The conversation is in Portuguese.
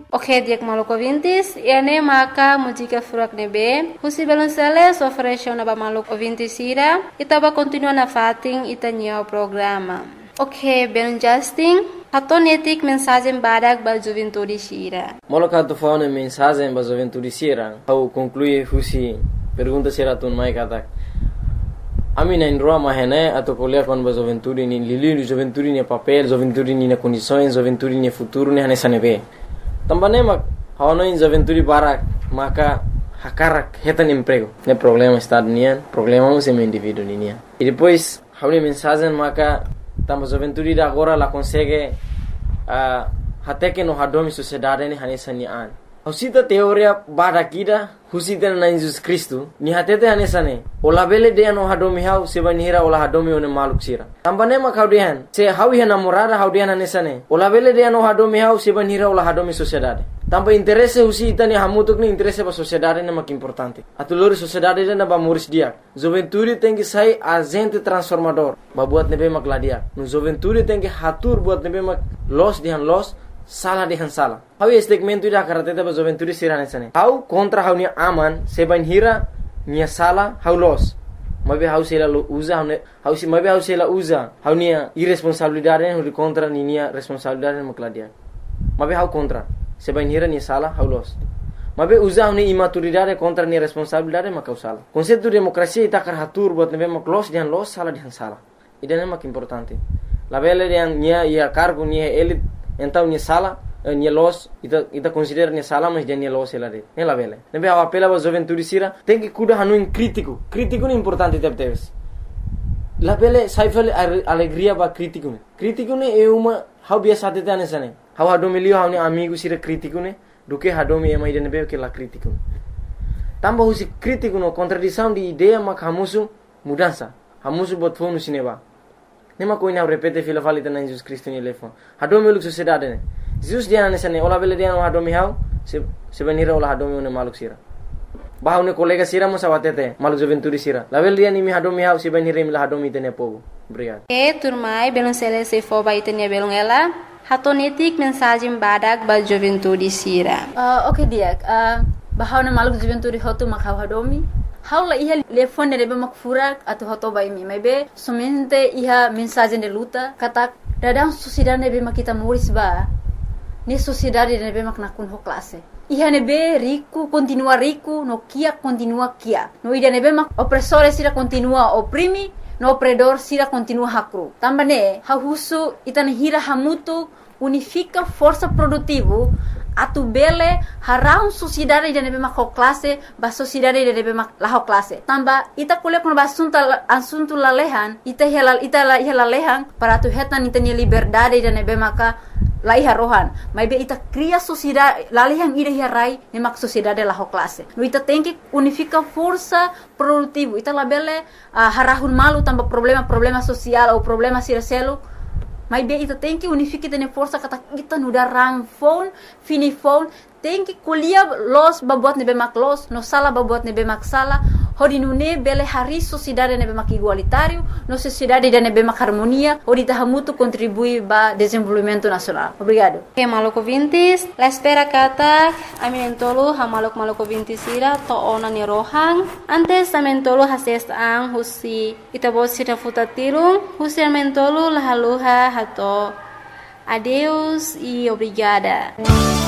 Ok, diak maluco vintis, ene maka música furak nebe, husi belonsele sofresho na ba maluco vintis ira, itaba continua na fating itanyo programa. Ok, belon Justin, hatonetik mensagem badak ba juventude sira. Moloka tu faune mensagem ba juventude sira, au conclui husi pergunta sira tun mai katak. Ami na indroa mahene atau kuliah kon ba juventude ni lili juventude ni papel, juventude ni na condições, juventude ni futuro ni hanesa nebe. Tambane mak hawano in juventude barak maka hakarak hetan emprego. Ne problema estado nian, problema um sem indivíduo nian. E depois hawni mensagem maka tamba juventude da agora la consegue até que no hadomi sociedade ni hanesa ni an. Husita teoria bada kida husita na Jesus Cristo ni hatete hanesa ne. Ola bele de no hadomi hau seba nihira ola hadomi one maluk sira. Tambane mak haudian se hawi namorada haudian hanesa ne. Ola bele de no hadomi hau seba nihira ola hadomi sociedade. Tamba interesse husita ni hamutuk ni interesse ba sociedade na mak importante. Atulori sociedade na ba moris dia. Juventude tem que sai agente transformador. Ba buat nebe mak ladia. No juventude tem que hatur buat nebe mak los dihan los salah dihan salah. Hau segmento ida karateta ba juventude sirane sane. Hau kontra hau ni aman seban hira nia salah hau los. Mabe hau sela usa hau si mabe hau sela usa hau nia irresponsabilidade hau kontra ni nia responsabilidade mak ladia. Mabe hau kontra seban hira nia salah hau los. Mabe usa hau ni imaturidade kontra nia responsabilidade mak hau salah. Konsepto demokrasia ita karatur buat nebe mak los dihan los salah dihan salah. Ida mak importante. La bele dihan nia ia cargo nia elit então ni sala ni los ita considera ni sala mas dia ni los ela de ela vele nebe a apela ba juventude sira tem que cuidar hanu crítico ni importante teves la vele saifel alegria ba crítico ne é uma how biasa tete anesane how hadomilio how ni amigo sira crítico ne do que hadomi é mais de nebe que la crítico tamba husi crítico no contradição de ideia mak hamusu mudança hamusu bot fonu sineba nema koina repete fila falita na Jesus Cristo ni lefon hadomi luk sociedade ne Jesus dia na sane ola bele dia no hadomi hau se benira ola hadomi ne maluk sira bahau ne kolega sira mo sawatete maluk juventude sira la bele dia ni mi hadomi hau se benira mi la hadomi tene pogo obrigado turmai belon sele se fo ba itenia belon ela hatonetik mensagem badak ba juventude sira. Ok dia bahau na maluk juventude hotu makau hadomi haula iha telefone nebe mak furak atau hoto bai mi mebe somente iha mensagem de luta kata dadang sociedade nebe mak kita muris ba ni sociedade nebe mak nakun ho classe iha nebe rico continua rico no kia continua kia no ida nebe mak opressore sira continua oprimi no opredor sira continua hakru tambane hahusu itane hira hamutu unifica força produtivo atu bele harau sociedade de nebe mak classe ba sociedade de nebe mak la classe tamba ita kule kun asunto lalehan ita lalehan para tu hetan ita ni liberdade de nebe maka la iha rohan mai be ita cria sociedade lalehan ida hirai ne mak sociedade la classe no ita tem que unifica força produtivo ita la bele harahun malu tamba problema social ou problema siraselo mas bem, ita tem que unificar tene força kata kita nuda rang phone, fini phone, tem que colher los babuat nebe mak los, no sala babuat nebe mak sala, hodi nune bele hari sociedade nebe mak igualitário, no sociedade de nebe mak harmonia, hodi tahamutu contribui ba desenvolvimento nacional. Obrigado. Ok, maluco vintis, la espera kata, aminentolo ha maluco vintis ira to ona ni rohang, antes amentolo hases ang husi itabo sira futatirung, husi amentolo la haluha hato. Adeus e obrigada.